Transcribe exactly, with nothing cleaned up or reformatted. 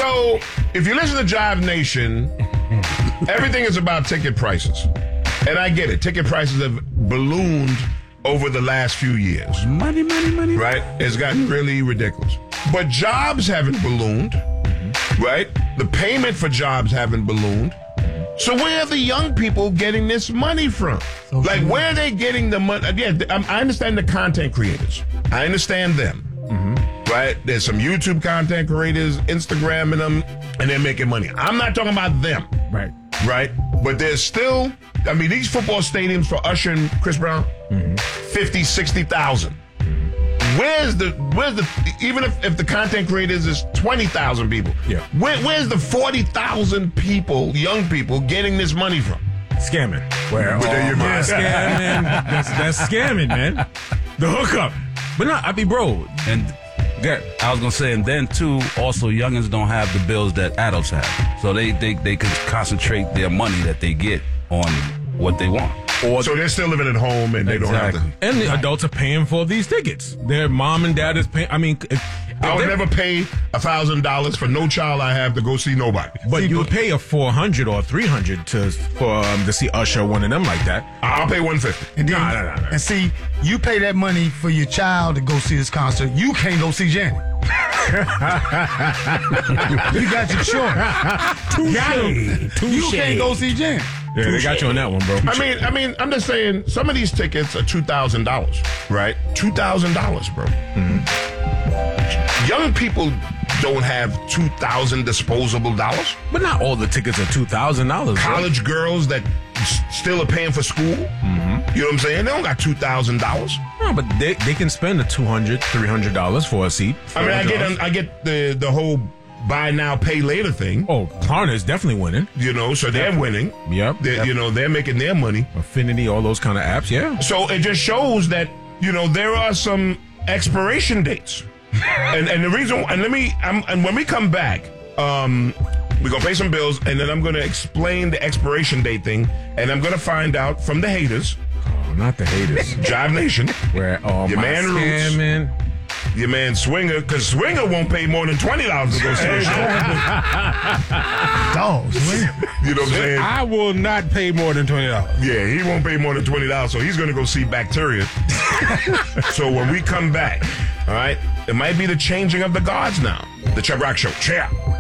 So, if you listen to Jive Nation, everything is about ticket prices. And I get it. Ticket prices have ballooned over the last few years. Money, money, money. Right? It's gotten really ridiculous. But jobs haven't ballooned. Mm-hmm. Right? The payment for jobs haven't ballooned. So where are the young people getting this money from? So like, where are they getting the money? Yeah, I understand the content creators. I understand them. Mm-hmm. Right? There's some YouTube content creators, Instagramming them, and they're making money. I'm not talking about them. Right. Right? But there's still, I mean, these football stadiums for Usher and Chris Brown, mm-hmm. fifty, sixty thousand. Where's the, where's the, even if, if the content creators is twenty thousand people, yeah. where, where's the forty thousand people, young people, getting this money from? Scamming. Where? But Oh, yeah, scamming. That's, that's scamming, man. The hookup. But no, I be bro. And that, I was going to say, and then, too, also, youngins don't have the bills that adults have. So they, they, they can concentrate their money that they get on what they want. Or so they're still living at home and they exactly. don't have to. And the adults are paying for these tickets. Their mom and dad is paying. I mean, if, if I would never pay a thousand dollars for no child I have to go see nobody. But see, you would pay a four hundred or three hundred to for um, to see Usher, one of them like that. I'll pay one fifty. And then, nah, nah, nah, nah. and see, you pay that money for your child to go see this concert. You can't go see Janet. You got your choice. You can't go see Janet. Yeah, they got you on that one, bro. I mean, I mean, I'm just saying, some of these tickets are two thousand dollars, right? two thousand dollars, bro. Mm-hmm. Young people don't have two thousand disposable dollars. But not all the tickets are two thousand dollars. College bro. girls that s- still are paying for school, mm-hmm. you know what I'm saying? They don't got two thousand dollars. No, but they they can spend the two hundred dollars, three hundred dollars for a seat. I mean, I get I get the, the whole buy now, pay later thing. Oh, Klarna is definitely winning. You know, so they're winning. Yep. They're, yep. You know, they're making their money. Affinity, all those kind of apps, yeah. So it just shows that, you know, there are some expiration dates. and and the reason, and let me, I'm, and when we come back, um, we're going to pay some bills, and then I'm going to explain the expiration date thing, and I'm going to find out from the haters. Oh, not the haters. Jive Nation. Where, oh, your my man Roots. Your man Swinger, because Swinger won't pay more than twenty dollars to go see a show. Dog, Swinger. You know what I'm saying? I will not pay more than twenty dollars. Yeah, he won't pay more than twenty dollars, so he's going to go see Bacteria. So when we come back, all right, it might be the changing of the guards now. The Chubb Rock Show. Cheer.